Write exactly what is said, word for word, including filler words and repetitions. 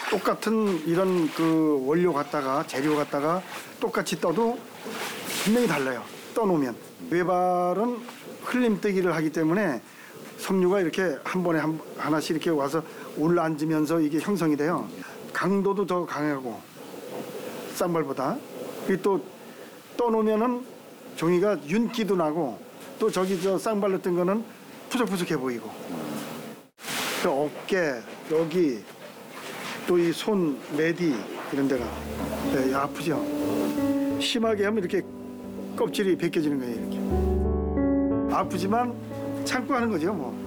똑같은 이런 그 원료 갖다가 재료 갖다가 똑같이 떠도 분명히 달라요. 떠놓으면 외발은 흘림뜨기를 하기 때문에 섬유가 이렇게 한 번에 한, 하나씩 이렇게 와서 올라앉으면서 이게 형성이 돼요. 강도도 더 강하고 쌍발보다. 그리고 또 떠놓으면은 종이가 윤기도 나고 또 저기 저 쌍발로 뜬 거는 푸석푸석해 보이고. 그 어깨 여기 또 이 손 메디 이런 데가 네, 아프죠. 심하게 하면 이렇게 껍질이 벗겨지는 거예요. 이렇게 아프지만 참고 하는 거죠 뭐.